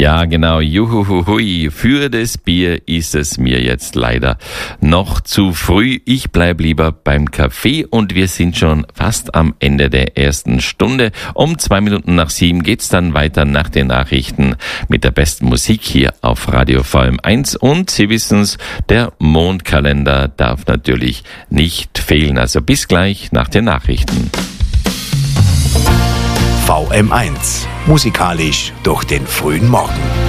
Ja, genau. Juhuhuhui. Für das Bier ist es mir jetzt leider noch zu früh. Ich bleib lieber beim Kaffee und wir sind schon fast am Ende der ersten Stunde. Um 7:02 geht's dann weiter nach den Nachrichten mit der besten Musik hier auf Radio VM1. Und Sie wissen's, der Mondkalender darf natürlich nicht fehlen. Also bis gleich nach den Nachrichten. VM1, musikalisch durch den frühen Morgen.